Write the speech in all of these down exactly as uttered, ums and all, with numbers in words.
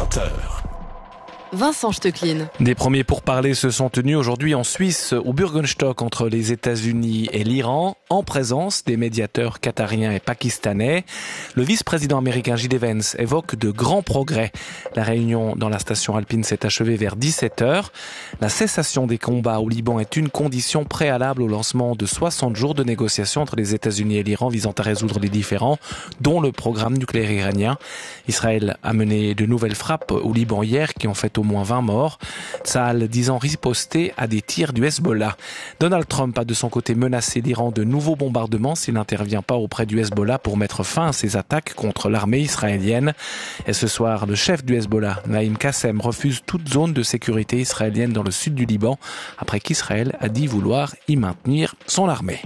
vingt heures. Vincent Stecklin. Des premiers pourparlers se sont tenus aujourd'hui en Suisse, au Bürgenstock, entre les États-Unis et l'Iran, en présence des médiateurs qatariens et pakistanais. Le vice-président américain J D Vance évoque de grands progrès. La réunion dans la station alpine s'est achevée vers dix-sept heures. La cessation des combats au Liban est une condition préalable au lancement de soixante jours de négociations entre les États-Unis et l'Iran visant à résoudre les différends, dont le programme nucléaire iranien. Israël a mené de nouvelles frappes au Liban hier qui ont fait au moins vingt morts. Tsahal disant riposter à des tirs du Hezbollah. Donald Trump a de son côté menacé l'Iran de nouveaux bombardements s'il n'intervient pas auprès du Hezbollah pour mettre fin à ses attaques contre l'armée israélienne. Et ce soir, le chef du Hezbollah, Naïm Qassem, refuse toute zone de sécurité israélienne dans le sud du Liban, après qu'Israël a dit vouloir y maintenir son armée.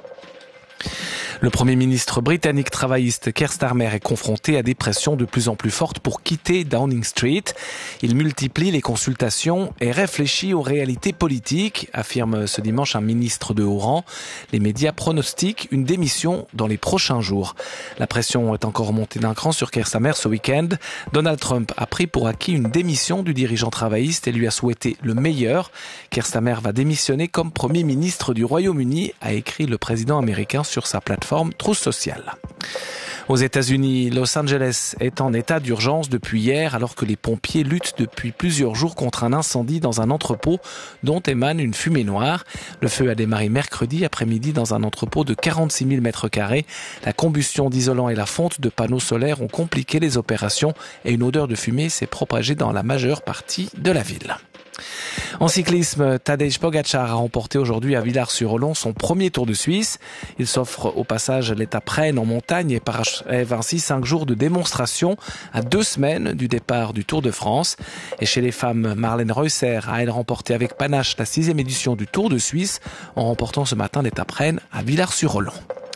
Le Premier ministre britannique travailliste Keir Starmer est confronté à des pressions de plus en plus fortes pour quitter Downing Street. Il multiplie les consultations et réfléchit aux réalités politiques, affirme ce dimanche un ministre de haut rang. Les médias pronostiquent une démission dans les prochains jours. La pression est encore montée d'un cran sur Keir Starmer ce week-end. Donald Trump a pris pour acquis une démission du dirigeant travailliste et lui a souhaité le meilleur. Keir Starmer va démissionner comme Premier ministre du Royaume-Uni, a écrit le président américain sur sa plateforme Truth Social. Aux États-Unis, Los Angeles est en état d'urgence depuis hier alors que les pompiers luttent depuis plusieurs jours contre un incendie dans un entrepôt dont émane une fumée noire. Le feu a démarré mercredi après-midi dans un entrepôt de quarante-six mille mètres carrés. La combustion d'isolants et la fonte de panneaux solaires ont compliqué les opérations et une odeur de fumée s'est propagée dans la majeure partie de la ville. En cyclisme, Tadej Pogačar a remporté aujourd'hui à Villars-sur-Olon son premier Tour de Suisse. Il s'offre au passage l'étape Rennes en montagne et parachève ainsi cinq jours de démonstration à deux semaines du départ du Tour de France. Et chez les femmes, Marlène Reusser a elle remporté avec panache la sixième édition du Tour de Suisse en remportant ce matin l'étape Rennes à Villars-sur-Olon.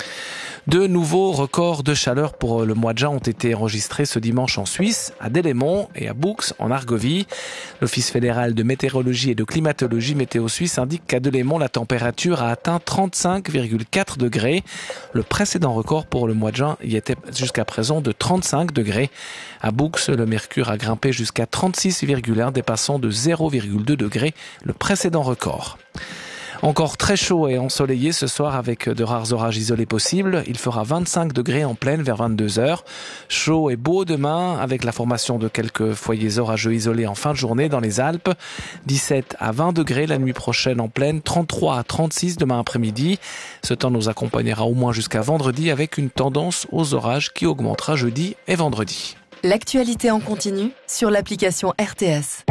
De nouveaux records de chaleur pour le mois de juin ont été enregistrés ce dimanche en Suisse, à Delémont et à Boux en Argovie. L'Office fédéral de météorologie et de climatologie Météo Suisse indique qu'à Delémont, la température a atteint trente-cinq virgule quatre degrés. Le précédent record pour le mois de juin y était jusqu'à présent de trente-cinq degrés. À Boux, le mercure a grimpé jusqu'à trente-six virgule un, dépassant de zéro virgule deux degrés le précédent record. Encore très chaud et ensoleillé ce soir avec de rares orages isolés possibles. Il fera vingt-cinq degrés en pleine vers vingt-deux heures. Chaud et beau demain avec la formation de quelques foyers orageux isolés en fin de journée dans les Alpes. dix-sept à vingt degrés la nuit prochaine en pleine, trente-trois à trente-six demain après-midi. Ce temps nous accompagnera au moins jusqu'à vendredi avec une tendance aux orages qui augmentera jeudi et vendredi. L'actualité en continu sur l'application R T S.